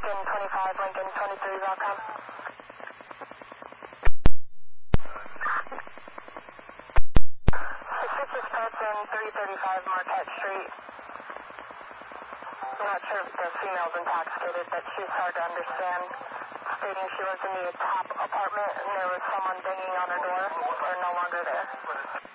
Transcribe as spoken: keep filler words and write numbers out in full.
Lincoln twenty-five, Lincoln twenty-three, welcome. Suspicious person, three thirty-five Marquette Street. I'm not sure if the female's intoxicated, but she's hard to understand, stating she was in the top apartment and there was someone banging on her door. We're no longer there.